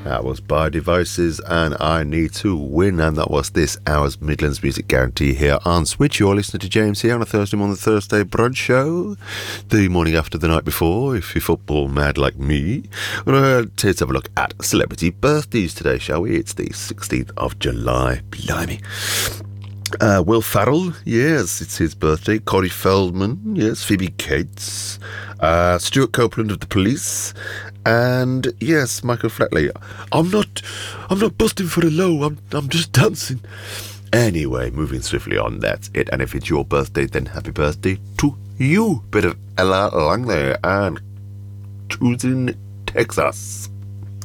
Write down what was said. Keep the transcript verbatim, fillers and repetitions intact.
That was By Devices and I Need to Win, and that was this hour's Midlands Music Guarantee here on Switch. You're listening to James here on a Thursday morning, Thursday brunch show, the morning after the night before, if you're football mad like me. Well, let's have a look at celebrity birthdays today, shall we? It's the sixteenth of July. Blimey. Uh, Will Ferrell, yes, it's his birthday. Corey Feldman, yes. Phoebe Cates. Uh, Stuart Copeland of The Police. And yes, Michael Flatley. I'm not, I'm not busting for a low. I'm, I'm just dancing. Anyway, moving swiftly on. That's it. And if it's your birthday, then happy birthday to you. Bit of Ella Langley and Choosing Texas.